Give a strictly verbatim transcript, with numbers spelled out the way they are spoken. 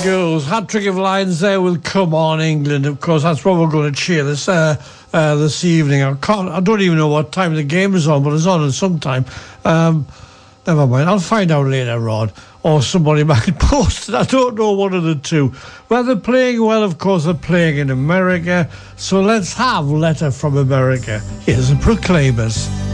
goes. Hat-trick of lines there with Come On England. Of course, that's what we're going to cheer this uh, uh, this evening. I can't. I don't even know what time the game is on, but it's on at some time. Um, never mind. I'll find out later, Rod. Or somebody might post it. I don't know, one of the two. Well, they're playing well, of course, they're playing in America. So let's have Letter from America. Here's the Proclaimers.